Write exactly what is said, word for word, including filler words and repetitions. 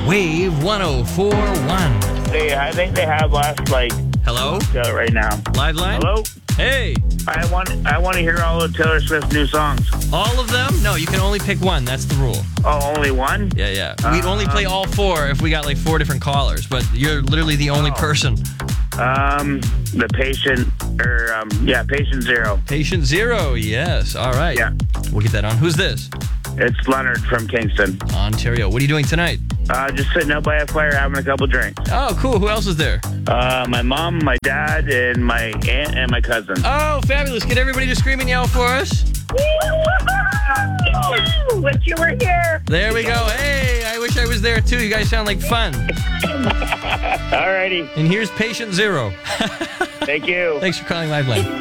Wave one oh four point one. They, I think they have last, like, Hello? uh, right now. Live line? Hello? Hey. I want I want to hear all of Taylor Swift's new songs. All of them? No, you can only pick one. That's the rule. Oh, only one? Yeah, yeah. We'd only play all four if we got like four different callers, but you're literally the only Oh. person. Um, the patient, or, um, yeah, patient zero. Patient zero, yes. All right. Yeah. We'll get that on. Who's this? It's Leonard from Kingston. Ontario. What are you doing tonight? Uh, just sitting out by a fire having a couple drinks. Oh, cool. Who else is there? Uh, my mom, my dad, and my aunt and my cousin. Oh, fabulous. Get everybody to scream and yell for us. Wish you were here. There we go. Hey, I wish I was there too. You guys sound like fun. Alrighty. And here's patient zero. Thank you. Thanks for calling Liveline.